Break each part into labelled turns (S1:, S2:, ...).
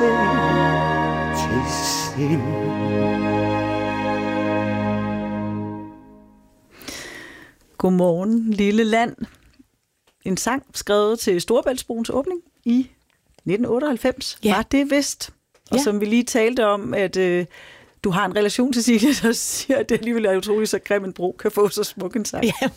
S1: se til sind.
S2: Godmorgen, lille land. En sang skrevet til Storebæltsbroens åbning i 1998.
S3: Ja.
S2: Var det vist? Og
S3: Ja.
S2: som vi lige talte om, at du har en relation til Silje, der siger, at det alligevel er utroligt, så grim en bro kan få så smuk en sang.
S3: Ja,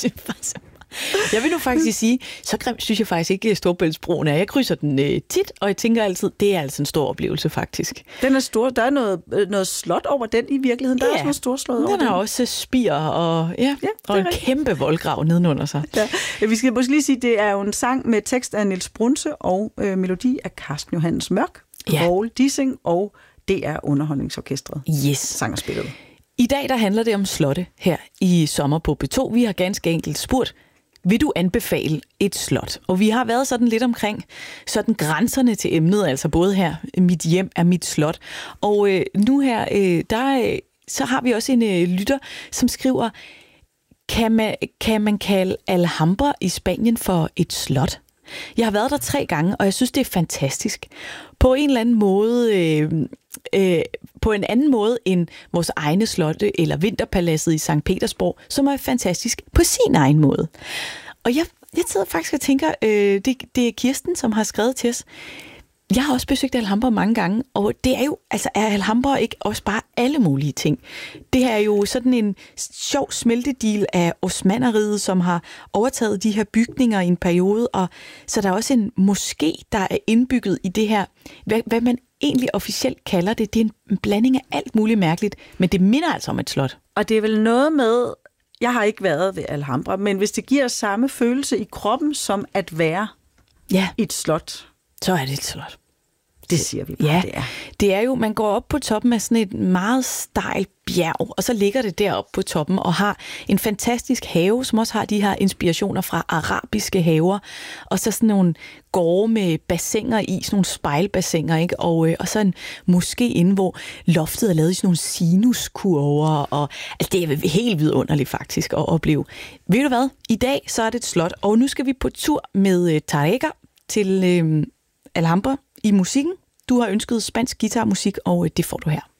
S3: jeg vil nu faktisk sige, så grimt synes jeg faktisk ikke, at Storebæltsbroen er. Jeg krydser den tit, og jeg tænker altid, det er altså en stor oplevelse faktisk.
S2: Den er stor. Der er noget slot over den i virkeligheden. Der er også noget storslået over den.
S3: Den har også spir og, og en kæmpe voldgrav nedenunder sig.
S2: Ja. Vi skal måske lige sige, at det er jo en sang med tekst af Niels Brunse og melodi af Carsten Johannes Mørk, Poul Dissing og DR Underholdningsorkestret.
S3: Yes.
S2: Sang og spillet.
S3: I dag der handler det om slotte her i Sommer på P2. Vi har ganske enkelt spurgt, vil du anbefale et slot? Og vi har været sådan lidt omkring sådan grænserne til emnet, altså både her, mit hjem er mit slot. Og nu her, så har vi også en lytter, som skriver, kan man kalde Alhambra i Spanien for et slot? Jeg har været der 3 gange, og jeg synes, det er fantastisk. På en eller anden måde, på en anden måde end vores egne slotte eller Vinterpaladset i Sankt Petersborg, som er fantastisk på sin egen måde. Og jeg sidder faktisk og tænker, det er Kirsten, som har skrevet til os. Jeg har også besøgt Alhambra mange gange, og det er jo, altså er Alhambra ikke også bare alle mulige ting? Det er jo sådan en sjov smeltedeal af Osmaneriet, som har overtaget de her bygninger i en periode, og så der er også en moské, der er indbygget i det her, hvad man egentlig officielt kalder det. Det er en blanding af alt muligt mærkeligt, men det minder altså om et slot.
S2: Og det er vel noget med, jeg har ikke været ved Alhambra, men hvis det giver samme følelse i kroppen som at være et slot,
S3: så er det et slot.
S2: Det siger vi bare, det er.
S3: Det er jo, man går op på toppen af sådan et meget stejlt bjerg, og så ligger det deroppe på toppen og har en fantastisk have, som også har de her inspirationer fra arabiske haver, og så sådan nogle gårde med bassiner i, sådan nogle spejlbassiner, ikke? Og så en moské inde, hvor loftet er lavet i sådan nogle sinuskurver, og altså, det er helt vidunderligt faktisk at opleve. Ved du hvad? I dag så er det et slot, og nu skal vi på tur med Tarrega til Alhambra i musikken. Du har ønsket spansk guitarmusik, og det får du her.